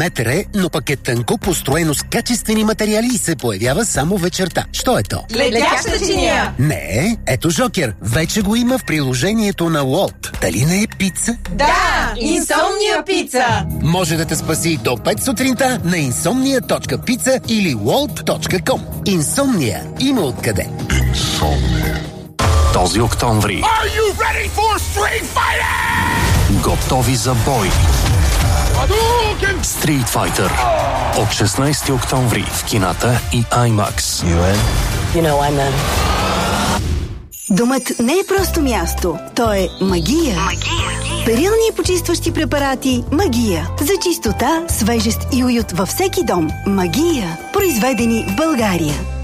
метър е, но пък е тънко, построено с качествени материали и се появява само вечерта. Що е то? Летяща чиния! Не, ето Жокер. Вече го има в приложението на Walt. Дали не е пица? Да! Инсомния пица! Може да те спаси до 5 сутринта на insomnia.pizza или walt.com. Инсомния има откъде. Този октомври готови за бой. Street Fighter от 16 октомври в кината и IMAX. Домът не е просто място, то е магия. Перилни и почистващи препарати Магия. За чистота, свежест и уют във всеки дом. Магия. Произведени в България.